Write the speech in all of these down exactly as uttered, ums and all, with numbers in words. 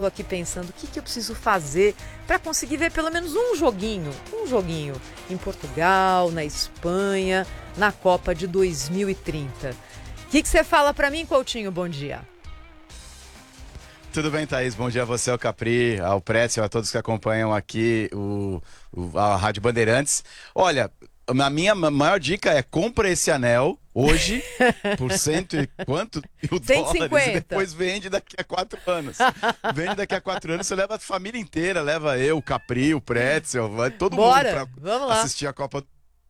aqui pensando, o que, que eu preciso fazer para conseguir ver pelo menos um joguinho, um joguinho em Portugal, na Espanha, na Copa de dois mil e trinta. O que, que você fala para mim, Coutinho? Bom dia. Tudo bem, Thaís? Bom dia a você, ao Capri, ao Précio, a todos que acompanham aqui o, o, a Rádio Bandeirantes. Olha, a minha maior dica é compra esse anel hoje por cento e quanto? Mil dólares e depois vende daqui a quatro anos. Vende daqui a quatro anos, você leva a família inteira, leva eu, o Capri, o Précio, vai todo Bora, mundo vamos pra lá. assistir a Copa.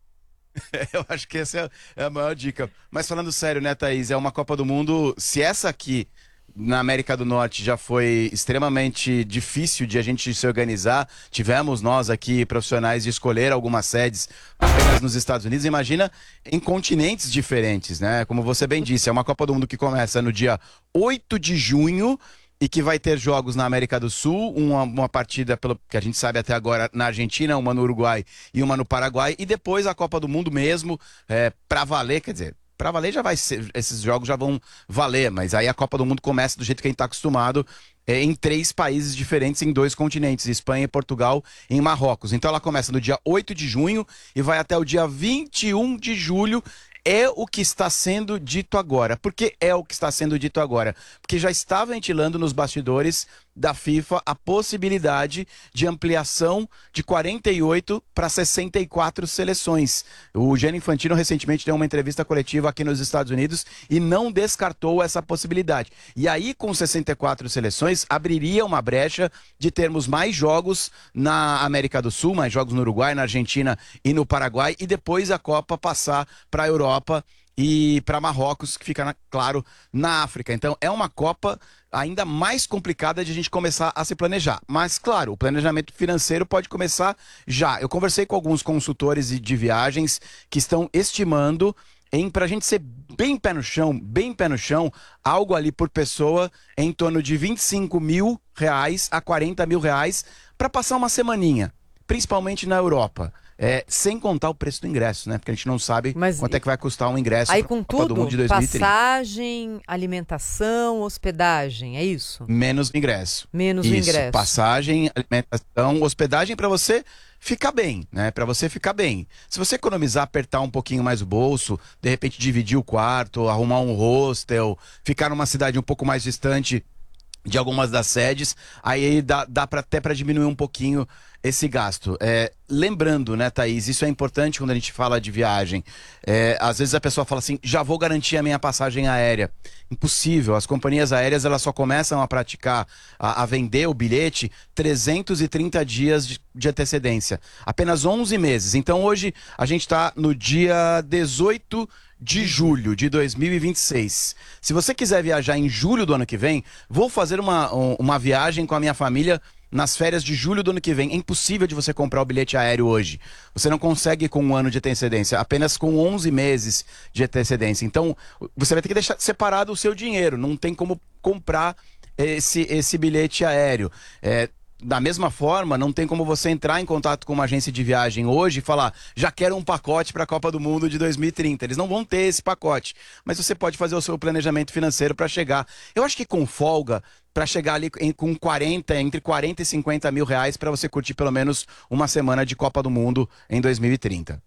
Eu acho que essa é a maior dica. Mas falando sério, né, Thaís? É uma Copa do Mundo, se essa aqui na América do Norte já foi extremamente difícil de a gente se organizar, tivemos nós aqui profissionais de escolher algumas sedes apenas nos Estados Unidos, imagina em continentes diferentes, né? Como você bem disse, é uma Copa do Mundo que começa no dia oito de junho e que vai ter jogos na América do Sul, uma, uma partida, pelo que a gente sabe até agora, na Argentina, uma no Uruguai e uma no Paraguai, e depois a Copa do Mundo mesmo, é, pra valer, quer dizer, pra valer já vai ser, esses jogos já vão valer, mas aí a Copa do Mundo começa do jeito que a gente tá acostumado, é, em três países diferentes, em dois continentes, Espanha, Portugal e em Marrocos. Então ela começa no dia oito de junho e vai até o dia vinte e um de julho. É o que está sendo dito agora. Por que é o que está sendo dito agora? Porque já está ventilando nos bastidores da FIFA a possibilidade de ampliação de quarenta e oito para sessenta e quatro seleções. O Gianni Infantino recentemente deu uma entrevista coletiva aqui nos Estados Unidos e não descartou essa possibilidade. E aí, com sessenta e quatro seleções, abriria uma brecha de termos mais jogos na América do Sul, mais jogos no Uruguai, na Argentina e no Paraguai, e depois a Copa passar para a Europa e para Marrocos, que fica, na, claro, na África. Então é uma Copa ainda mais complicada de a gente começar a se planejar. Mas, claro, o planejamento financeiro pode começar já. Eu conversei com alguns consultores de viagens que estão estimando em, para a gente ser bem pé no chão, bem pé no chão, algo ali por pessoa em torno de vinte e cinco mil reais a quarenta mil reais para passar uma semaninha, principalmente na Europa. É, sem contar o preço do ingresso, né? Porque a gente não sabe Mas, quanto é que vai custar um ingresso aí com Copa tudo, do Mundo de dois mil e trinta. Passagem, alimentação, hospedagem, é isso? Menos ingresso. Menos isso, ingresso. Passagem, alimentação, hospedagem para você ficar bem, né? Para você ficar bem. Se você economizar, apertar um pouquinho mais o bolso, de repente dividir o quarto, arrumar um hostel, ficar numa cidade um pouco mais distante de algumas das sedes, aí dá, dá pra, até para diminuir um pouquinho esse gasto. É, lembrando, né, Thaís, isso é importante quando a gente fala de viagem. É, às vezes a pessoa fala assim, já vou garantir a minha passagem aérea. Impossível. As companhias aéreas elas só começam a praticar, a, a vender o bilhete trezentos e trinta dias de, de antecedência. Apenas onze meses. Então hoje a gente está no dia dezoito de julho de dois mil e vinte e seis. Se você quiser viajar em julho do ano que vem, vou fazer uma, uma viagem com a minha família nas férias de julho do ano que vem. É impossível de você comprar o bilhete aéreo hoje. Você não consegue com um ano de antecedência, apenas com onze meses de antecedência. Então, você vai ter que deixar separado o seu dinheiro. Não tem como comprar esse, esse bilhete aéreo. É, da mesma forma, não tem como você entrar em contato com uma agência de viagem hoje e falar, já quero um pacote para a Copa do Mundo de dois mil e trinta. Eles não vão ter esse pacote, mas você pode fazer o seu planejamento financeiro para chegar. Eu acho que com folga, para chegar ali em, com quarenta, entre quarenta e cinquenta mil reais para você curtir pelo menos uma semana de Copa do Mundo em dois mil e trinta.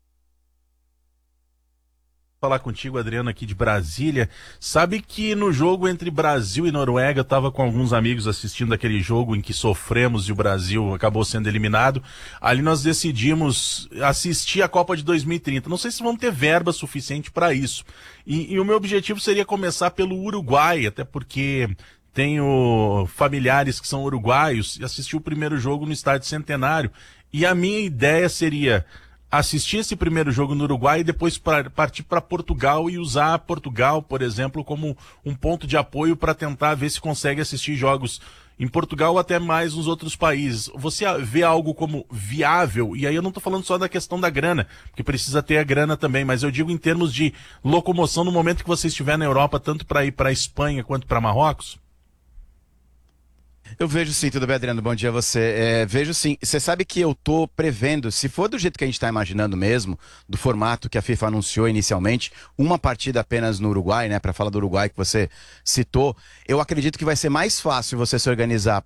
Falar contigo, Adriano, aqui de Brasília. Sabe que no jogo entre Brasil e Noruega, eu estava com alguns amigos assistindo aquele jogo em que sofremos e o Brasil acabou sendo eliminado. Ali nós decidimos assistir a Copa de dois mil e trinta. Não sei se vamos ter verba suficiente para isso. E, e o meu objetivo seria começar pelo Uruguai, até porque tenho familiares que são uruguaios e assisti o primeiro jogo no Estádio Centenário. E a minha ideia seria assistir esse primeiro jogo no Uruguai e depois pra, partir para Portugal e usar Portugal, por exemplo, como um ponto de apoio para tentar ver se consegue assistir jogos em Portugal ou até mais nos outros países. Você vê algo como viável? E aí eu não estou falando só da questão da grana, porque precisa ter a grana também, mas eu digo em termos de locomoção no momento que você estiver na Europa, tanto para ir para a Espanha quanto para Marrocos? Eu vejo sim, tudo bem, Adriano? Bom dia a você. É, vejo sim. Você sabe que eu tô prevendo, se for do jeito que a gente está imaginando mesmo, do formato que a FIFA anunciou inicialmente, uma partida apenas no Uruguai, né, para falar do Uruguai que você citou, eu acredito que vai ser mais fácil você se organizar